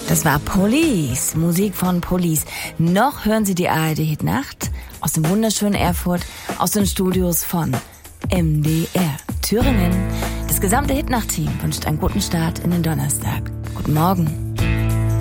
Das war Police, Musik von Police. Noch hören Sie die ARD Hitnacht aus dem wunderschönen Erfurt, aus den Studios von MDR Thüringen. Das gesamte Hitnacht-Team wünscht einen guten Start in den Donnerstag. Guten Morgen.